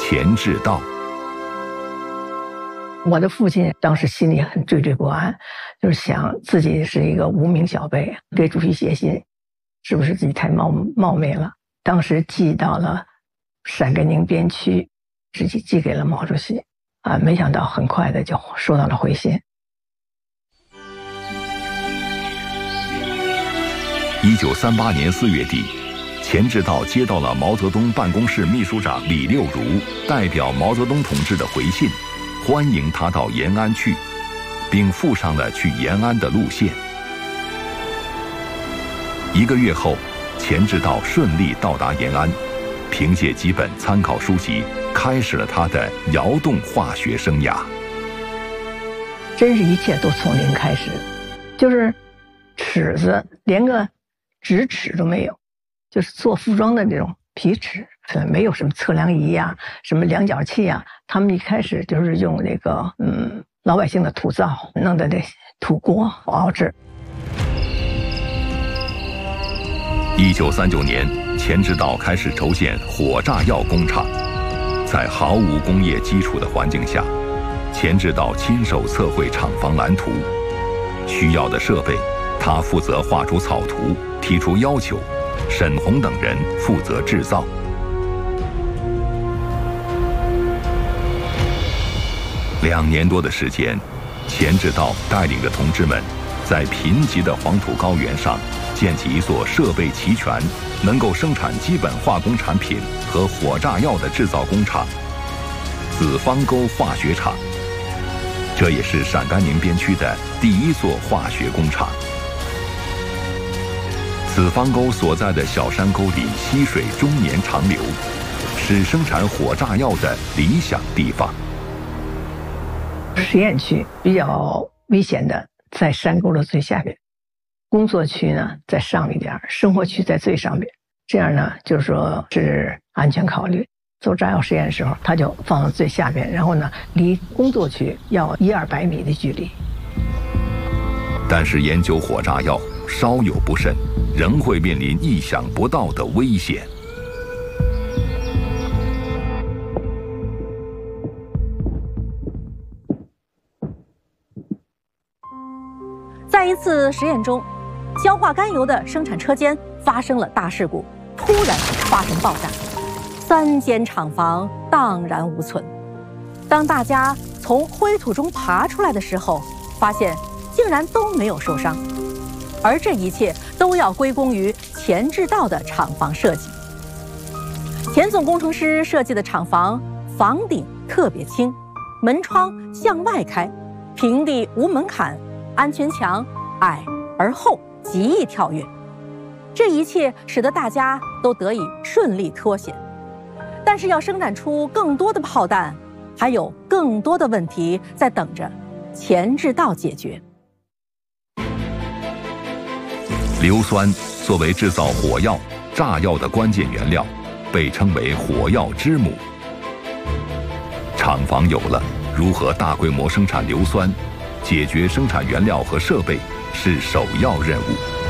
钱志道。 我的父亲当时心里很惴惴不安，就是想自己是一个无名小辈，给主席写信，是不是自己太冒昧了？当时寄到了陕甘宁边区，直接寄给了毛主席，没想到很快的就收到了回信。 1938年4月底，钱志道接到了毛泽东办公室秘书长李六如代表毛泽东同志的回信，欢迎他到延安去，并附上了去延安的路线。1个月后，钱志道顺利到达延安，凭借几本参考书籍，开始了他的窑洞化学生涯。 真是一切都从零开始，就是尺子连个直尺都没有，就是做服装的这种皮尺，没有什么测量仪啊，什么量角器啊，他们一开始就是用那个老百姓的土灶弄的这土锅熬制。 1939年，钱志道开始筹建火炸药工厂。在毫无工业基础的环境下，钱志道亲手测绘厂房蓝图，需要的设备他负责画出草图，提出要求，沈鸿等人负责制造。2年多的时间，钱志道带领着同志们，在贫瘠的黄土高原上建起一所设备齐全、能够生产基本化工产品和火炸药的制造工厂——子方沟化学厂。这也是陕甘宁边区的第1座化学工厂。子方沟所在的小山沟里溪水终年长流，是生产火炸药的理想地方。 实验区比较危险的在山沟的最下边，工作区呢在上一点，生活区在最上边。这样呢，就是说是安全考虑。做炸药实验的时候，它就放到最下边，然后呢，离工作区要100-200米的距离。 但是研究火炸药稍有不慎，仍会面临意想不到的危险。 在一次实验中，硝化甘油的生产车间发生了大事故，突然发生爆炸，3间厂房荡然无存。当大家从灰土中爬出来的时候，发现竟然都没有受伤，而这一切都要归功于钱志道的厂房设计。钱总工程师设计的厂房，房顶特别轻，门窗向外开，平地无门槛，安全墙矮而厚，极易跳跃。这一切使得大家都得以顺利脱险。但是要生产出更多的炮弹，还有更多的问题在等着钱志道解决。 硫酸作为制造火药、炸药的关键原料，被称为火药之母。厂房有了，如何大规模生产硫酸，解决生产原料和设备是首要任务。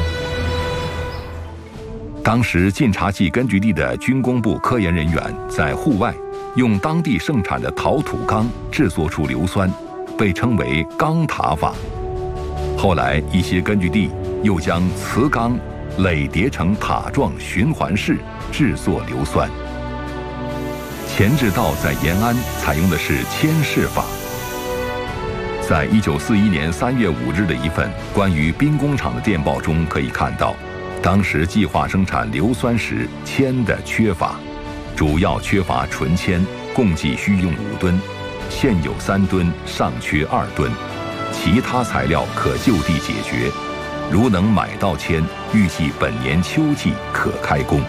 当时晋察冀根据地的军工部科研人员在户外用当地盛产的陶土钢制作出硫酸，被称为钢塔法。后来一些根据地又将瓷钢垒叠成塔状循环式制作硫酸。钱志道在延安采用的是铅式法。在1941年3月5日的一份关于兵工厂的电报中可以看到，当时计划生产硫酸时铅的缺乏，主要缺乏纯铅，共计需用5吨，现有3吨，尚缺2吨，其他材料可就地解决。如能买到铅，预计本年秋季可开工。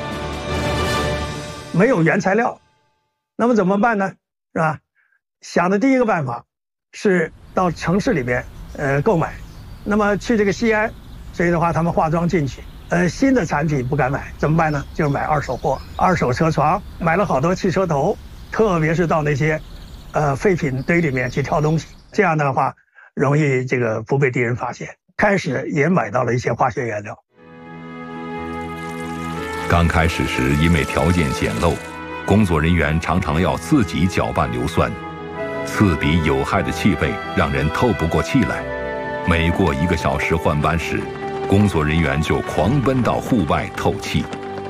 没有原材料，那么怎么办呢？是吧？想的第一个办法是到城市里边购买。那么去这个西安，所以的话他们化妆进去，新的产品不敢买，怎么办呢？就是买二手货，二手车床，买了好多汽车头，特别是到那些废品堆里面去挑东西，这样的话容易这个不被敌人发现。开始也买到了一些化学原料。 刚开始时因为条件简陋， 工作人员常常要自己搅拌硫酸，刺鼻有害的气味让人透不过气来。每过1个小时换班时，工作人员就狂奔到户外透气。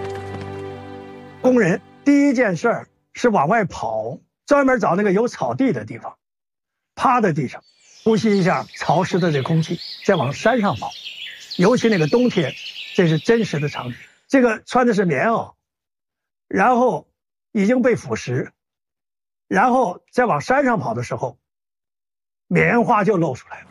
工人第一件事是往外跑，专门找那个有草地的地方，趴在地上，呼吸一下潮湿的这空气，再往山上跑。尤其那个冬天，这是真实的场景。这个穿的是棉袄，然后已经被腐蚀，然后再往山上跑的时候，棉花就露出来了。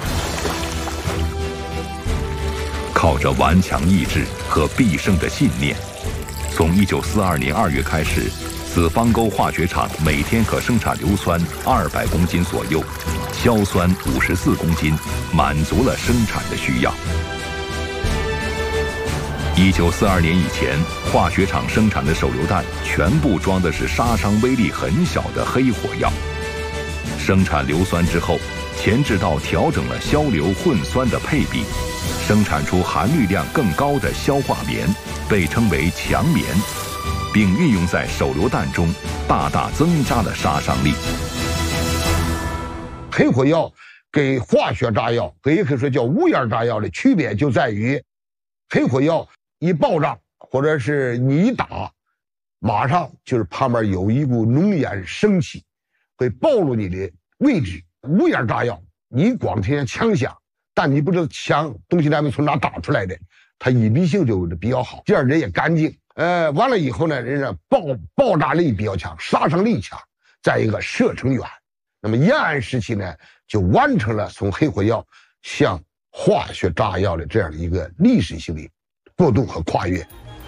靠着顽强意志和必胜的信念，从1942年2月开始，子方沟化学厂每天可生产硫酸200公斤左右，硝酸54公斤，满足了生产的需要。1942年以前，化学厂生产的手榴弹全部装的是杀伤威力很小的黑火药。生产硫酸之后，钱志道调整了硝硫混酸的配比，生产出含氯量更高的硝化棉，被称为强棉，并运用在手榴弹中，大大增加了杀伤力。 黑火药跟化学炸药，也可以说叫无烟炸药的区别就在于，黑火药一爆炸或者是你一打，马上就是旁边有一股浓烟升起，会暴露你的位置。无烟炸药，你光听见枪响，但你不知道枪东西南北从哪打出来的，它隐蔽性就比较好，第二人也干净。完了以后呢，人家爆炸力比较强，杀伤力强，再一个射程远。那么延安时期呢，就完成了从黑火药向化学炸药的这样的一个历史性的过渡和跨越。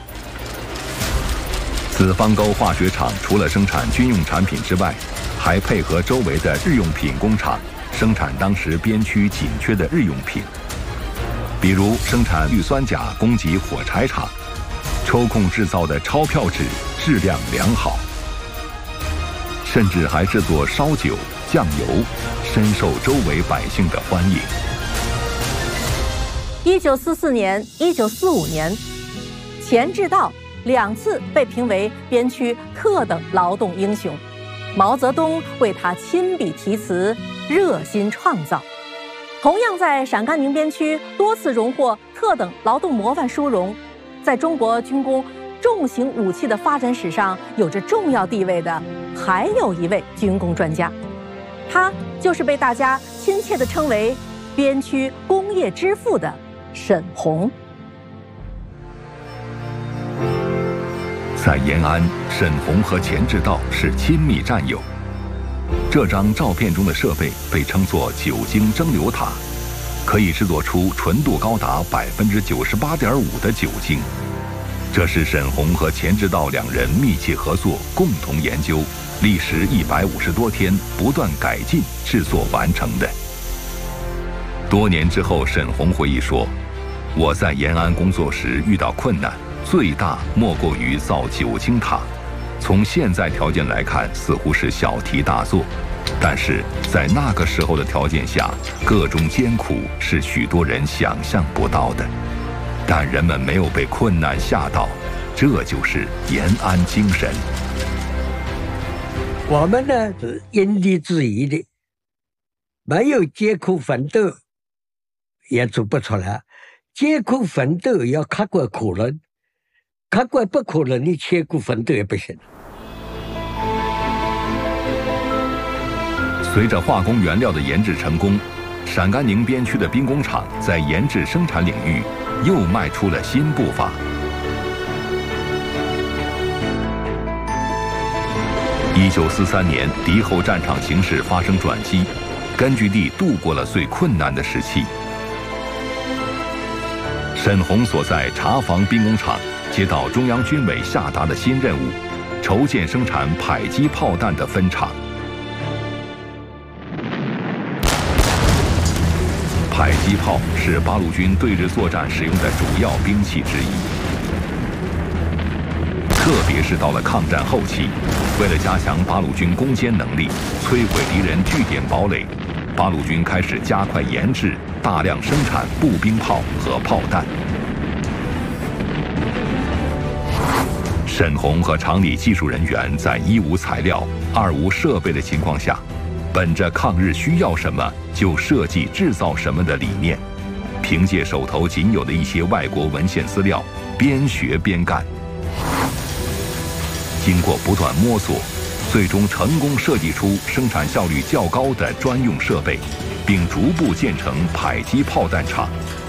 子方沟化学厂除了生产军用产品之外，还配合周围的日用品工厂生产当时边区紧缺的日用品，比如生产氯酸钾供给火柴厂，抽空制造的钞票纸质量良好，甚至还制作烧酒、酱油，深受周围百姓的欢迎。 1944年、1945年，钱志道2次被评为边区特等劳动英雄，毛泽东为他亲笔题词，热心创造。同样在陕甘宁边区多次荣获特等劳动模范殊荣，在中国军工重型武器的发展史上有着重要地位的，还有一位军工专家，他就是被大家亲切地称为边区工业之父的沈鸿。 在延安，沈鸿和钱志道是亲密战友。这张照片中的设备被称作酒精蒸馏塔，可以制作出纯度高达98.5%的酒精。这是沈鸿和钱志道2人密切合作，共同研究，历时150多天，不断改进制作完成的。多年之后，沈鸿回忆说：“我在延安工作时遇到困难，最大莫过于造酒精塔。从现在条件来看，似乎是小题大做，但是在那个时候的条件下，各种艰苦是许多人想象不到的。但人们没有被困难吓倒，这就是延安精神。 我们呢是因地制宜的，没有艰苦奋斗也做不出来。艰苦奋斗要克过苦难，克过不可能的艰苦奋斗也不行。 随着化工原料的研制成功，陕甘宁边区的兵工厂在研制生产领域又迈出了新步伐。1943年，敌后战场形势发生转机，根据地度过了最困难的时期。沈鸿所在茶房兵工厂接到中央军委下达的新任务，筹建生产迫击炮弹的分厂。迫击炮是八路军对日作战使用的主要兵器之一，特别是到了抗战后期，为了加强八路军攻坚能力，摧毁敌人据点堡垒，八路军开始加快研制，大量生产步兵炮和炮弹。 沈鸿和厂里技术人员在一无材料、二无设备的情况下，本着抗日需要什么就设计制造什么的理念，凭借手头仅有的一些外国文献资料，边学边干。经过不断摸索，最终成功设计出生产效率较高的专用设备，并逐步建成迫击炮弹厂。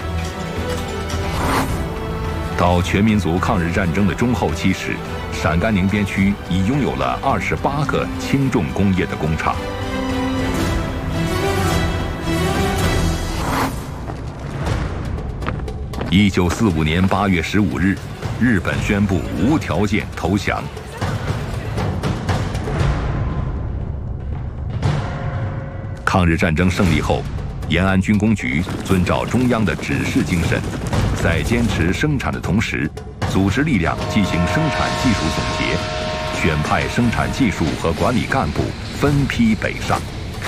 到全民族抗日战争的中后期时，陕甘宁边区已拥有了28个轻重工业的工厂。1945年8月15日，日本宣布无条件投降。抗日战争胜利后，延安军工局遵照中央的指示精神，在坚持生产的同时，组织力量进行生产技术总结，选派生产技术和管理干部分批北上。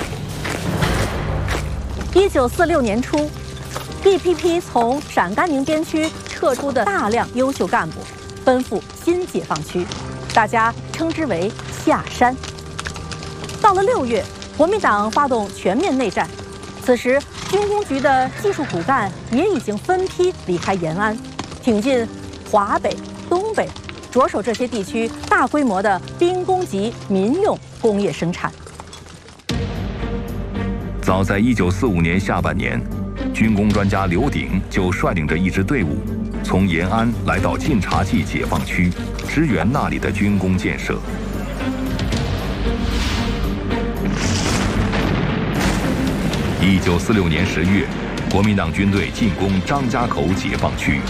1946年初，一批批从陕甘宁边区撤出的大量优秀干部奔赴新解放区，大家称之为下山。到了6月，国民党发动全面内战，此时军工局的技术骨干也已经分批离开延安，挺进华北、东北，着手这些地区大规模的兵工级民用工业生产。 早在1945年下半年，军工专家刘鼎就率领着一支队伍，从延安来到晋察冀解放区，支援那里的军工建设。1946年10月，国民党军队进攻张家口解放区，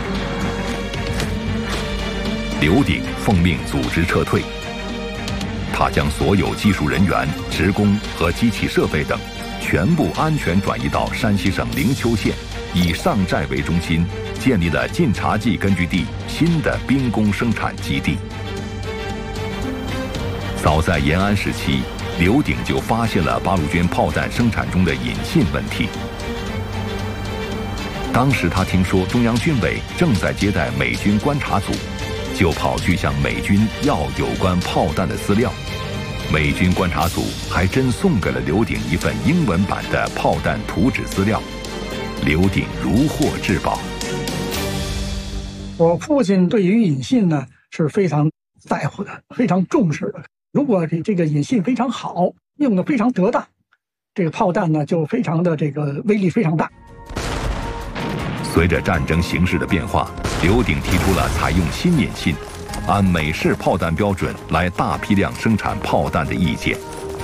刘鼎奉命组织撤退。他将所有技术人员、职工和机器设备等全部安全转移到山西省灵丘县，以上寨为中心，建立了晋察冀根据地新的兵工生产基地。早在延安时期，刘鼎就发现了八路军炮弹生产中的引信问题。当时他听说中央军委正在接待美军观察组，就跑去向美军要有关炮弹的资料。美军观察组还真送给了刘鼎一份英文版的炮弹图纸资料，刘鼎如获至宝。 我父亲对于引信呢是非常在乎的，非常重视的。如果这个引信非常好，用的非常得当，这个炮弹呢就非常的威力非常大。 随着战争形势的变化，刘鼎提出了采用新引信，按美式炮弹标准来大批量生产炮弹的意见。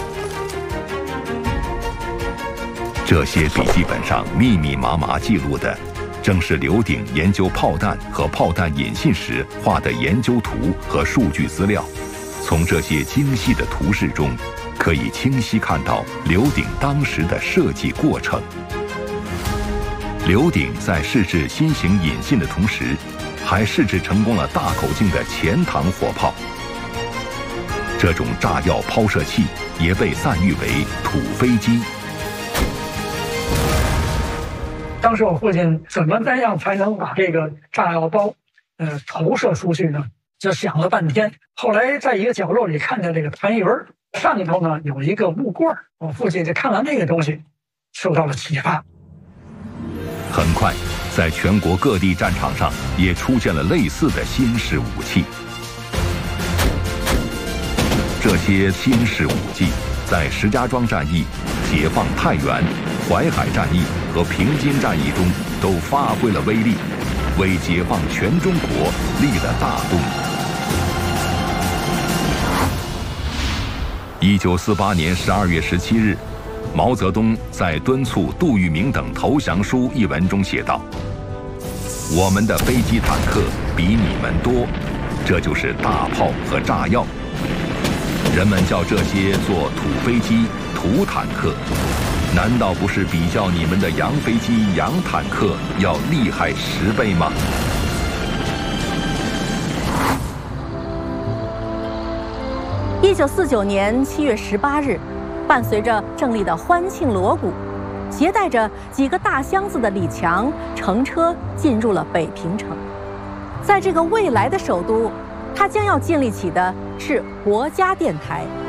这些笔记本上密密麻麻记录的，正是刘鼎研究炮弹和炮弹引信时画的研究图和数据资料。从这些精细的图示中，可以清晰看到刘鼎当时的设计过程。刘鼎在试制新型引信的同时，还试制成功了大口径的前膛火炮。这种炸药抛射器也被赞誉为土飞机。 当时我父亲怎么样才能把这个炸药包投射出去呢？就想了半天。后来在一个角落里看见这个团鱼儿，上头呢有一个木棍儿。我父亲就看完这个东西，受到了启发。 很快，在全国各地战场上也出现了类似的新式武器。这些新式武器在石家庄战役、解放太原、淮海战役和平津战役中都发挥了威力，为解放全中国立了大功。1948年12月17日，毛泽东在敦促杜聿明等投降书一文中写道：“我们的飞机坦克比你们多，这就是大炮和炸药。人们叫这些做土飞机、土坦克，难道不是比较你们的洋飞机、洋坦克要厉害10倍吗？” 1949年7月18日，伴随着胜利的欢庆锣鼓，携带着几个大箱子的李强乘车进入了北平城。在这个未来的首都， 他将要建立起的是国家电台。